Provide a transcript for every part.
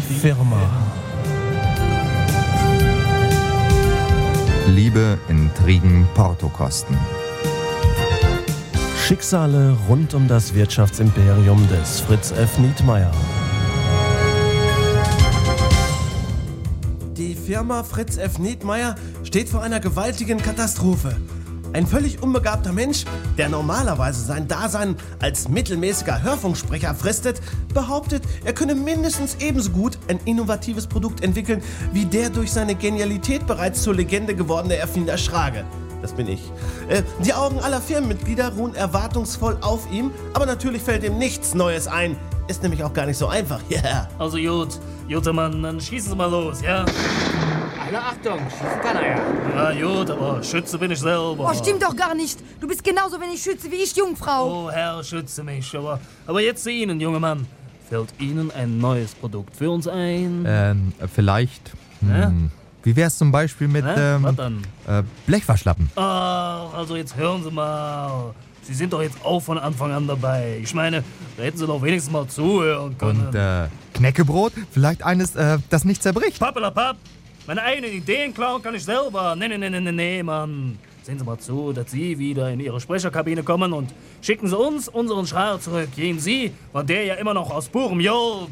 Firma. Liebe, Intrigen, Portokosten. Schicksale rund um das Wirtschaftsimperium des Fritz F. Nietmeyer. Die Firma Fritz F. Nietmeyer steht vor einer gewaltigen Katastrophe. Ein völlig unbegabter Mensch, der normalerweise sein Dasein als mittelmäßiger Hörfunksprecher fristet, behauptet, er könne mindestens ebenso gut ein innovatives Produkt entwickeln, wie der durch seine Genialität bereits zur Legende gewordene Erfinder Schrage. Das bin ich. Die Augen aller Firmenmitglieder ruhen erwartungsvoll auf ihm, aber natürlich fällt ihm nichts Neues ein. Ist nämlich auch gar nicht so einfach. Yeah. Also guter Mann, dann schießen Sie mal los, ja? Alle Achtung, schießen kann er ja. Na gut, aber Schütze bin ich selber. Oh, stimmt doch gar nicht. Du bist genauso wenig Schütze wie ich, Jungfrau. Oh, Herr, schütze mich. Aber jetzt zu Ihnen, junger Mann. Fällt Ihnen ein neues Produkt für uns ein? Vielleicht. Wie wär's zum Beispiel mit Was dann? Blechwaschlappen? Ach, also jetzt hören Sie mal. Sie sind doch jetzt auch von Anfang an dabei. Ich meine, da hätten Sie doch wenigstens mal zuhören können. Und Knäckebrot? Vielleicht eines, das nicht zerbricht? Pappelapapp. Meine eigenen Ideen klauen kann ich selber. Nee, Mann. Sehen Sie mal zu, dass Sie wieder in Ihre Sprecherkabine kommen und schicken Sie uns unseren Schreier zurück. Gehen Sie, war der ja immer noch aus purem Gold.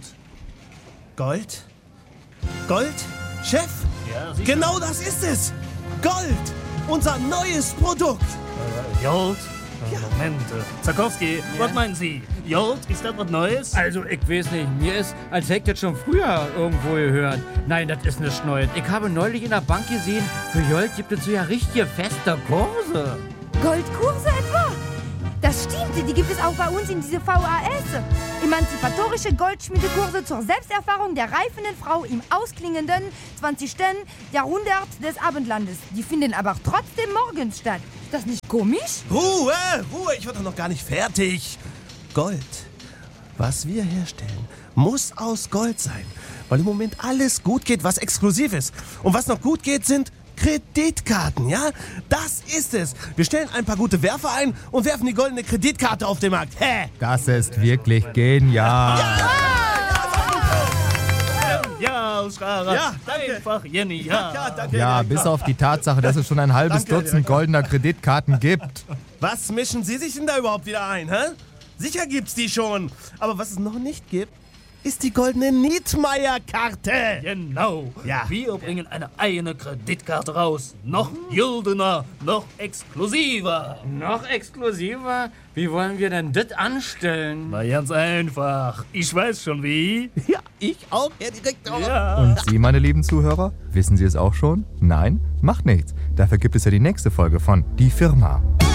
Gold? Gold? Chef? Ja, sicher. Genau das ist es! Gold! Unser neues Produkt! Gold? Moment, Zarkowski, was meinen Sie? Gold, ist das was Neues? Also, ich weiß nicht. Mir ist, als hätte ich das schon früher irgendwo gehört. Nein, das ist nicht Neues. Ich habe neulich in der Bank gesehen, für Gold gibt es so ja richtige feste Kurse. Goldkurse etwa? Das stimmt, die gibt es auch bei uns in diese VAS. Emanzipatorische Goldschmiedekurse zur Selbsterfahrung der reifenden Frau im ausklingenden 20. Jahrhundert des Abendlandes. Die finden aber trotzdem morgens statt. Ist das nicht komisch? Ruhe! Ich war doch noch gar nicht fertig. Gold, was wir herstellen, muss aus Gold sein. Weil im Moment alles gut geht, was exklusiv ist. Und was noch gut geht, sind Kreditkarten, ja? Das ist es. Wir stellen ein paar gute Werfer ein und werfen die goldene Kreditkarte auf den Markt. Hä? Das ist wirklich genial. Ja, Schreier. Ja, danke. Einfach genial. Ja, danke. Ja, bis auf die Tatsache, dass es schon ein halbes Dutzend goldener Kreditkarten gibt. Was mischen Sie sich denn da überhaupt wieder ein, hä? Sicher gibt's die schon. Aber was es noch nicht gibt, ist die goldene Nietmeyer-Karte. Genau. Ja. Wir bringen eine eigene Kreditkarte raus. Noch güldener, noch exklusiver. Noch exklusiver? Wie wollen wir denn das anstellen? Na, ganz einfach. Ich weiß schon wie. Ja, ich auch, Herr Direktor. Ja. Und Sie, meine lieben Zuhörer, wissen Sie es auch schon? Nein? Macht nichts. Dafür gibt es ja die nächste Folge von Die Firma.